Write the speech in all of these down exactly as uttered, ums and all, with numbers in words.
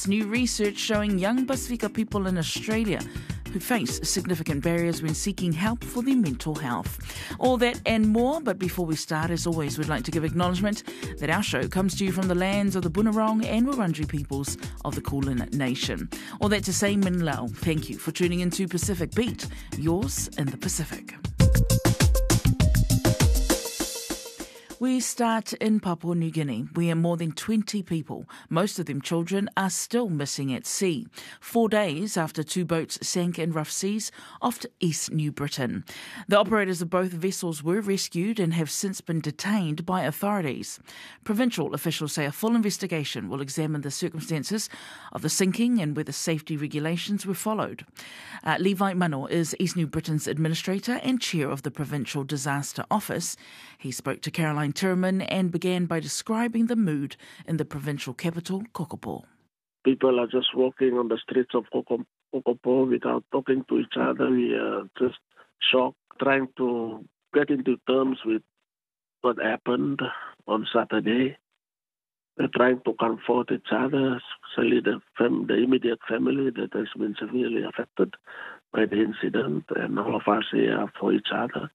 Plus, new research showing young Pasifika people in Australia who face significant barriers when seeking help for their mental health. All that and more, but before we start, as always, we'd like to give acknowledgement that our show comes to you from the lands of the Bunurong and Wurundjeri peoples of the Kulin Nation. All that to say, Min Lau, thank you for tuning into Pacific Beat, yours in the Pacific. We start in Papua New Guinea, where more than twenty people, most of them children, are still missing at sea, four days after two boats sank in rough seas off East New Britain. The operators of both vessels were rescued and have since been detained by authorities. Provincial officials say a full investigation will examine the circumstances of the sinking and whether safety regulations were followed. Uh, Levi Mano is East New Britain's administrator and chair of the Provincial Disaster Office. He spoke to Caroline Turman and began by describing the mood in the provincial capital, Kokopo. People are just walking on the streets of Kokopo without talking to each other. We are just shocked, trying to get into terms with what happened on Saturday. We're trying to comfort each other, especially the, fam- the immediate family that has been severely affected by the incident, and all of us here for each other.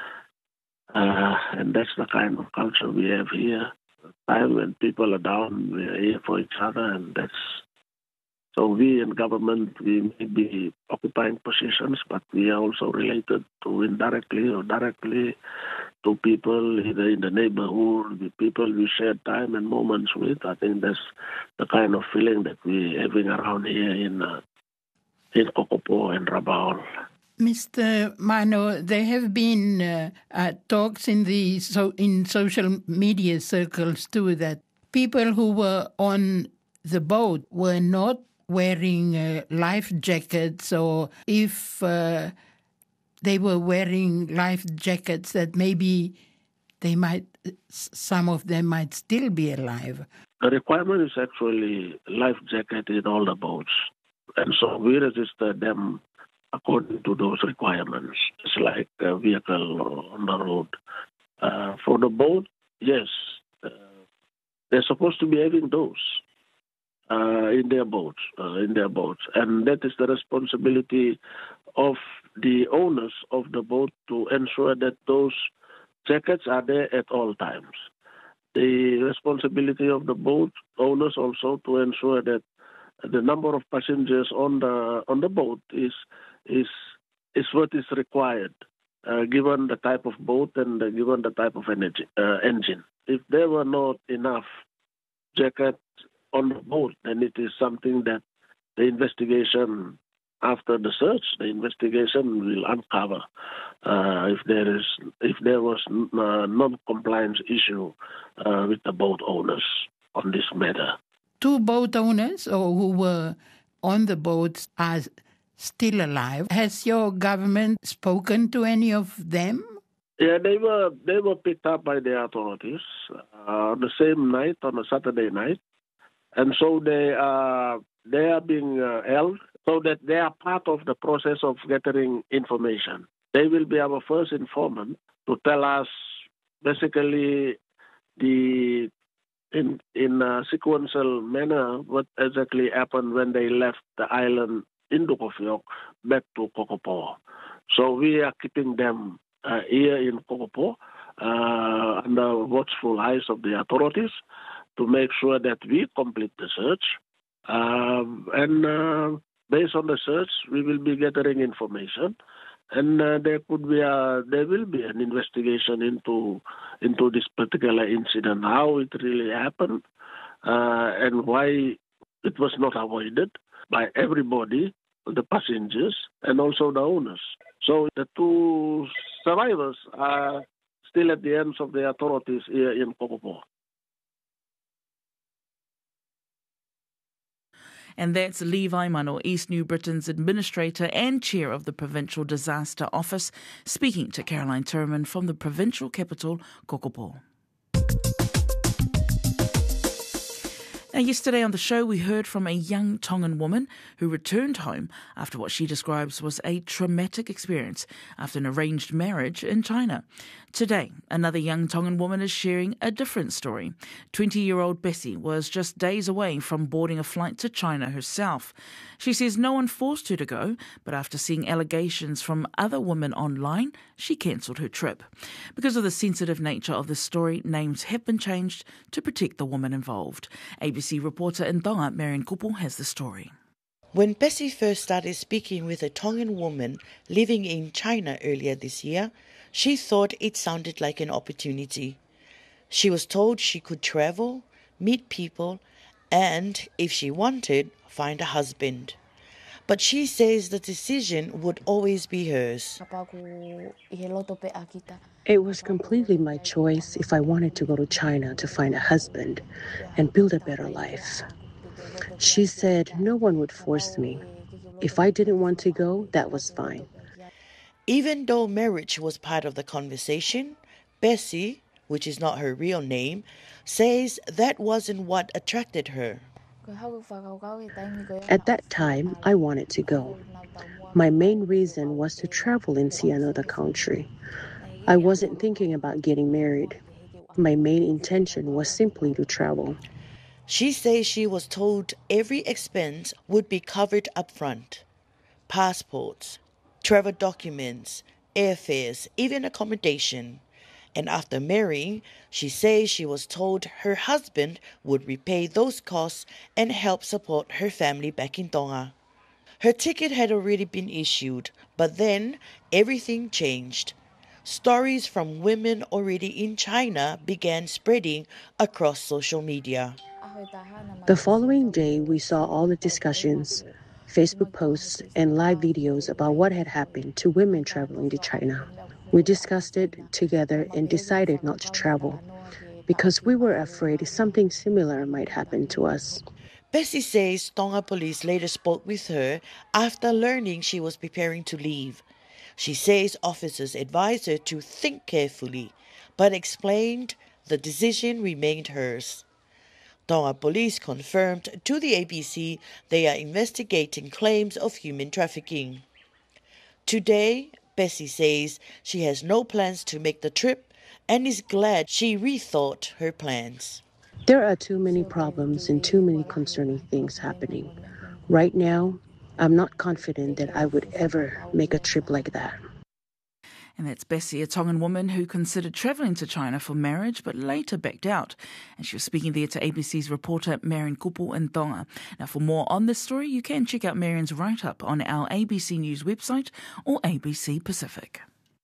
Uh, and that's the kind of culture we have here. The time when people are down, we are here for each other, and that's so we in government, we may be occupying positions, but we are also related to indirectly or directly to people either in the neighborhood, the people we share time and moments with. I think that's the kind of feeling that we're having around here in uh, in Kokopo and Rabaul. Mister Mano, there have been uh, uh, talks in the so in social media circles too that people who were on the boat were not wearing uh, life jackets, or if uh, they were wearing life jackets, that maybe they might, some of them might still be alive. The requirement is actually life jacket in all the boats, and so we register them according to those requirements. It's like a vehicle on the road. Uh, for the boat, yes, uh, they're supposed to be having those uh, in their boats, uh, in their boats, and that is the responsibility of the owners of the boat to ensure that those jackets are there at all times. The responsibility of the boat owners also to ensure that the number of passengers on the on the boat is is is what is required, uh, given the type of boat and uh, given the type of energy, uh, engine. If there were not enough jackets on the boat, then it is something that the investigation after the search, the investigation will uncover uh, if there is if there was uh, non-compliance issue uh, with the boat owners on this matter. Two boat owners or who were on the boats are still alive. Has your government spoken to any of them? Yeah, they were they were picked up by the authorities uh, on the same night, on a Saturday night, and so they are they are being uh, held so that they are part of the process of gathering information. They will be our first informant to tell us basically the in in a sequential manner what exactly happened when they left the island in Dukofiok back to Kokopo. So we are keeping them uh, here in Kokopo uh, under watchful eyes of the authorities to make sure that we complete the search. Um, and uh, based on the search, we will be gathering information, and uh, there could be a, there will be an investigation into into this particular incident, how it really happened, uh, and why it was not avoided by everybody, the passengers, and also the owners. So the two survivors are still at the hands of the authorities here in Kokopo. And that's Levi Mano, East New Britain's administrator and chair of the Provincial Disaster Office, speaking to Caroline Turman from the provincial capital, Kokopo. Now, yesterday on the show, we heard from a young Tongan woman who returned home after what she describes was a traumatic experience after an arranged marriage in China. Today, another young Tongan woman is sharing a different story. twenty-year-old Bessie was just days away from boarding a flight to China herself. She says no one forced her to go, but after seeing allegations from other women online, she cancelled her trip. Because of the sensitive nature of the story, names have been changed to protect the woman involved. A B C reporter in Tonga, Marian Kupu, has the story. When Bessie first started speaking with a Tongan woman living in China earlier this year, she thought it sounded like an opportunity. She was told she could travel, meet people, and, if she wanted, find a husband. But she says the decision would always be hers. It was completely my choice if I wanted to go to China to find a husband and build a better life. She said no one would force me. If I didn't want to go, that was fine. Even though marriage was part of the conversation, Bessie, which is not her real name, says that wasn't what attracted her. At that time, I wanted to go. My main reason was to travel and see another country. I wasn't thinking about getting married. My main intention was simply to travel. She says she was told every expense would be covered up front. Passports, travel documents, airfares, even accommodation. And after marrying, she says she was told her husband would repay those costs and help support her family back in Tonga. Her ticket had already been issued, but then everything changed. Stories from women already in China began spreading across social media. The following day, we saw all the discussions, Facebook posts, and live videos about what had happened to women traveling to China. We discussed it together and decided not to travel because we were afraid something similar might happen to us. Bessie says Tonga police later spoke with her after learning she was preparing to leave. She says officers advised her to think carefully, but explained the decision remained hers. Tonga police confirmed to the A B C they are investigating claims of human trafficking. Today, Bessie says she has no plans to make the trip and is glad she rethought her plans. There are too many problems and too many concerning things happening. Right now, I'm not confident that I would ever make a trip like that. And that's Bessie, a Tongan woman who considered travelling to China for marriage but later backed out. And she was speaking there to A B C's reporter Marian Kupu in Tonga. Now, for more on this story, you can check out Marian's write-up on our A B C News website or A B C Pacific.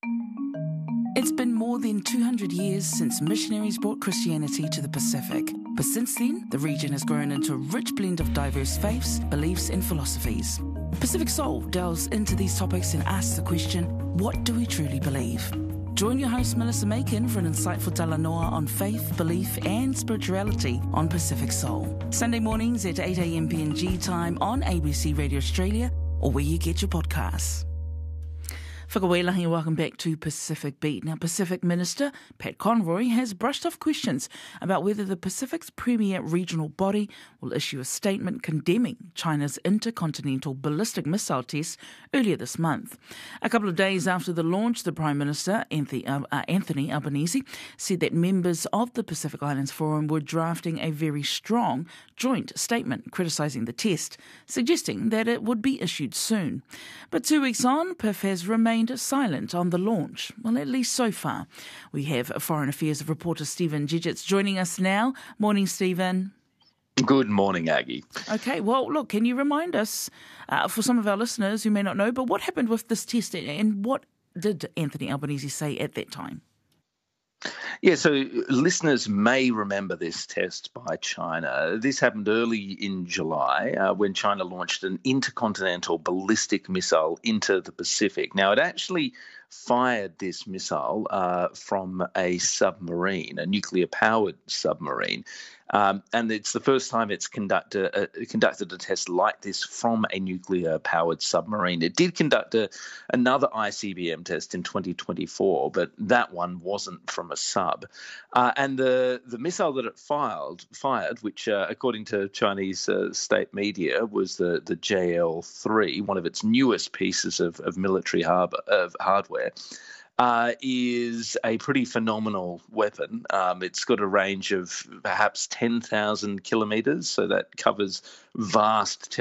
It's been more than two hundred years since missionaries brought Christianity to the Pacific. But since then, the region has grown into a rich blend of diverse faiths, beliefs and philosophies. Pacific Soul delves into these topics and asks the question, what do we truly believe? Join your host Melissa Macon for an insightful talanoa on faith, belief and spirituality on Pacific Soul. Sunday mornings at eight a.m. P N G time on A B C Radio Australia or where you get your podcasts. Whakawelahi and welcome back to Pacific Beat. Now, Pacific Minister Pat Conroy has brushed off questions about whether the Pacific's premier regional body will issue a statement condemning China's intercontinental ballistic missile test earlier this month. A couple of days after the launch, the Prime Minister, Anthony, uh, Anthony Albanese, said that members of the Pacific Islands Forum were drafting a very strong joint statement criticising the test, suggesting that it would be issued soon. But two weeks on, P I F has remained silent on the launch, well, at least so far. We have Foreign Affairs reporter Stephen Gidgetts joining us now. Morning, Stephen. Good morning, Aggie. Okay, well, look, can you remind us, uh, for some of our listeners who may not know, but what happened with this test and what did Anthony Albanese say at that time? Yeah, so listeners may remember this test by China. This happened early in July uh, when China launched an intercontinental ballistic missile into the Pacific. Now, it actually fired this missile uh, from a submarine, a nuclear-powered submarine. Um, and it's the first time it's conduct a, a, conducted a test like this from a nuclear-powered submarine. It did conduct a, another I C B M test in twenty twenty-four, but that one wasn't from a sub. Uh, and the, the missile that it fired, fired which, uh, according to Chinese uh, state media, was the, the J L three, one of its newest pieces of, of military harbor, of hardware, Uh, is a pretty phenomenal weapon. Um, it's got a range of perhaps ten thousand kilometres, so that covers vast